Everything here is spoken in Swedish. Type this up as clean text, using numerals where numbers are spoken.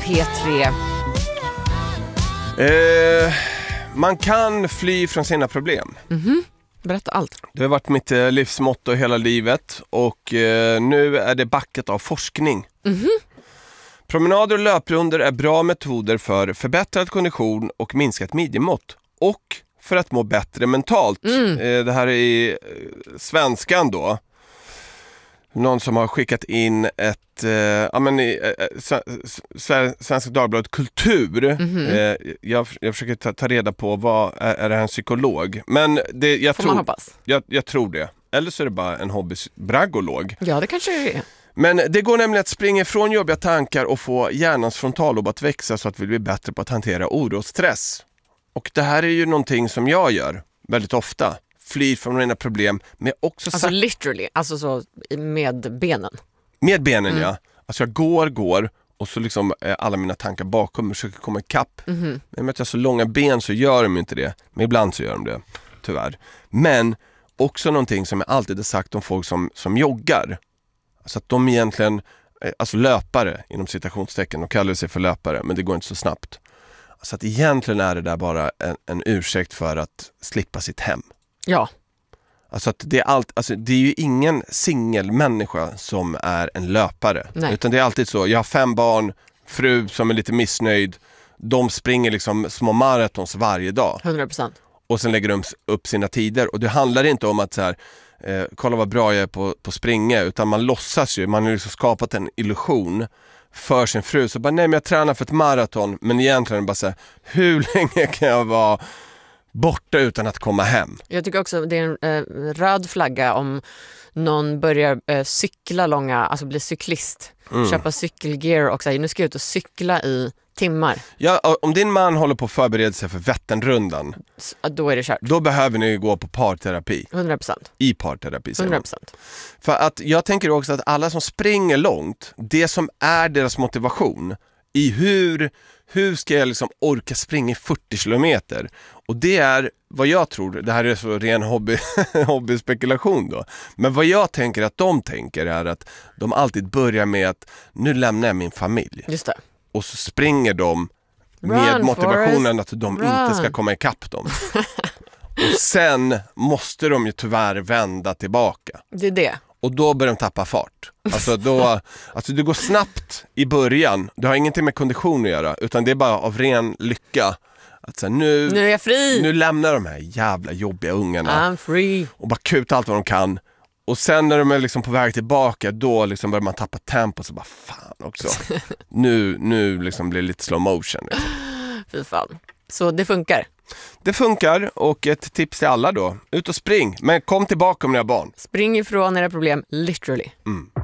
P3? Man kan fly från sina problem. Berätta allt. Det har varit mitt livsmotto hela livet. Och nu är det backat av forskning. Promenader och löprundor är bra metoder för förbättrad kondition och minskat midjemått. Och för att må bättre mentalt. Det här är i svenskan då. Någon som har skickat in ett Svenska Dagbladet Kultur. Jag försöker ta reda på vad är det här, en psykolog. Men det, Får man hoppas. Jag tror det. Eller så är det bara en hobbybraggolog. Ja, det kanske det är. Men det går nämligen att springa ifrån jobbiga tankar och få hjärnans frontallob att växa så att vi blir bättre på att hantera oro och stress. Och det här är ju någonting som jag gör väldigt ofta. Flyr från mina problem. Men också alltså literally, alltså så med benen. Med benen, ja. Alltså jag går och så liksom alla mina tankar bakom och försöker komma ikapp. Men med att jag har så långa ben så gör de inte det. Men ibland så gör de det, tyvärr. Men också någonting som jag alltid har sagt om folk som joggar. Alltså att de egentligen, alltså löpare inom citationstecken, de kallar sig för löpare, men det går inte så snabbt. Alltså att egentligen är det där bara en ursäkt för att slippa sitt hem. Ja. Alltså att det är ju ingen singelmänniska som är en löpare. Nej. Utan det är alltid så, jag har 5 barn, fru som är lite missnöjd. De springer liksom små maratons varje dag. 100%. Och sen lägger de upp sina tider. Och det handlar inte om att så här, kolla vad bra jag är på springa. Utan man låtsas ju, man har liksom skapat en illusion för sin fru. Så bara, nej men jag tränar för ett maraton. Men egentligen bara så här, hur länge kan jag vara borta utan att komma hem? Jag tycker också det är en röd flagga om någon börjar cykla långa, alltså bli cyklist, köpa cykelgear och säga nu ska jag ut och cykla i timmar. Ja, om din man håller på att förbereda sig för Vätternrundan, då är det kört. då behöver ni gå på parterapi. 100%. I parterapi. 100%. För att jag tänker också att alla som springer långt, det som är deras motivation i hur ska jag liksom orka springa i 40 kilometer? Och det är vad jag tror, det här är så ren hobbyspekulation då. Men vad jag tänker att de tänker är att de alltid börjar med att nu lämnar jag min familj. Just det. Och så springer de med motivationen att de inte ska komma ikapp dem. Och sen måste de ju tyvärr vända tillbaka. Det är det. Och då börjar de tappa fart. Alltså det går snabbt i början. Det har ingenting med kondition att göra. Utan det är bara av ren lycka. Att så här, nu är jag fri. Nu lämnar de här jävla jobbiga ungarna. I'm free. Och bara kuta allt vad de kan. Och sen när de är liksom på väg tillbaka, då liksom börjar man tappa tempo. Så bara fan också. nu liksom blir det lite slow motion. Liksom. Fy fan. Så det funkar. Det funkar, och ett tips till alla då. Ut och spring, men kom tillbaka om ni har barn. Spring ifrån era problem, literally.